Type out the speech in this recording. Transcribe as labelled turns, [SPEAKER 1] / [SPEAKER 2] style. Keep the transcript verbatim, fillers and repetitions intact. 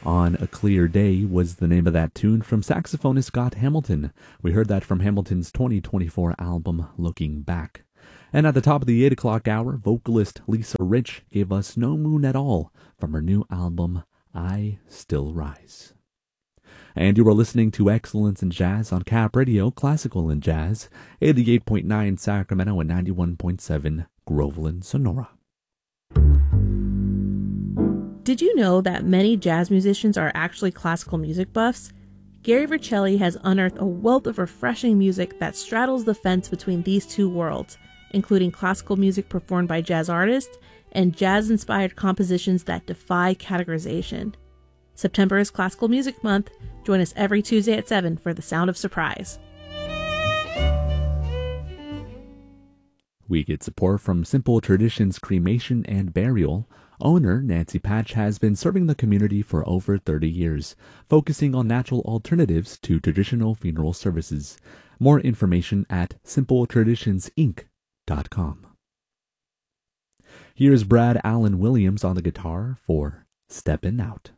[SPEAKER 1] On a Clear Day was the name of that tune from saxophonist Scott Hamilton. We heard that from Hamilton's twenty twenty-four album, Looking Back. And at the top of the eight o'clock hour, vocalist Lisa Rich gave us No Moon at All from her new album, I Still Rise. And you are listening to Excellence in Jazz on Cap Radio, Classical and Jazz, eighty-eight point nine Sacramento and ninety-one point seven Groveland, Sonora.
[SPEAKER 2] Did you know that many jazz musicians are actually classical music buffs? Gary Vercelli has unearthed a wealth of refreshing music that straddles the fence between these two worlds, including classical music performed by jazz artists and jazz-inspired compositions that defy categorization. September is Classical Music Month. Join us every Tuesday at seven for The Sound of Surprise.
[SPEAKER 1] We get support from Simple Traditions Cremation and Burial. Owner Nancy Patch has been serving the community for over thirty years, focusing on natural alternatives to traditional funeral services. More information at simple traditions inc dot com. Here's Brad Allen Williams on the guitar for Steppin' Out.